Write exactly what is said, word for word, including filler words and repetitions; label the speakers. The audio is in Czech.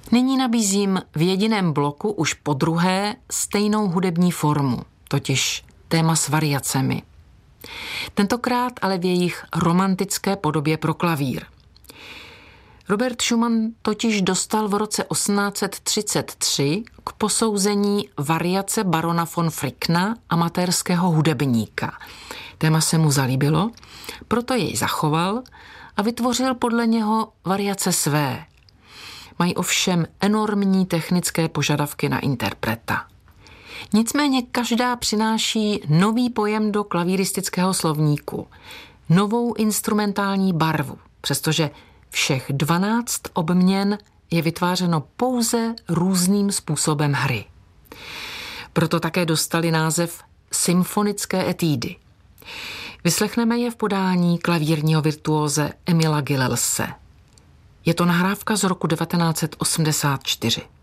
Speaker 1: Nyní nabízím v jediném bloku už podruhé stejnou hudební formu, totiž téma s variacemi. Tentokrát ale v jejich romantické podobě pro klavír. Robert Schumann totiž dostal v roce osmnáct set třicet tři k posouzení variace barona von Frickna, amatérského hudebníka. Téma se mu zalíbilo, proto jej zachoval a vytvořil podle něho variace své. Mají ovšem enormní technické požadavky na interpreta. Nicméně každá přináší nový pojem do klavíristického slovníku, novou instrumentální barvu, přestože všech dvanáct obměn je vytvářeno pouze různým způsobem hry. Proto také dostali název symfonické etídy. Vyslechneme je v podání klavírního virtuóze Emila Gilelse. Je to nahrávka z roku devatenáct set osmdesát čtyři.